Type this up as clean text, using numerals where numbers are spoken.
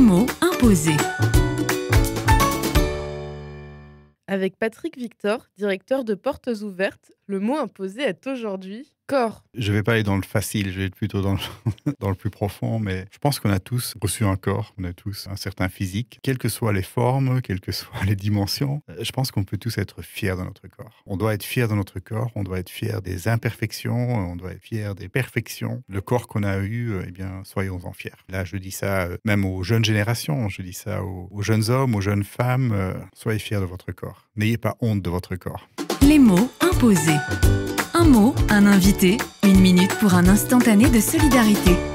mots imposés. Avec Patrick Victor, directeur de Portes Ouvertes, le mot imposé est aujourd'hui corps. Je ne vais pas aller dans le facile, je vais être plutôt dans dans le plus profond, mais je pense qu'on a tous reçu un corps, on a tous un certain physique. Quelles que soient les formes, quelles que soient les dimensions, je pense qu'on peut tous être fiers de notre corps. On doit être fiers de notre corps, on doit être fiers des imperfections, on doit être fiers des perfections. Le corps qu'on a eu, eh bien, soyons-en fiers. Là, je dis ça même aux jeunes générations, je dis ça aux jeunes hommes, aux jeunes femmes, soyez fiers de votre corps. N'ayez pas honte de votre corps. Les mots imposés. Un mot, un invité, une minute pour un instantané de solidarité.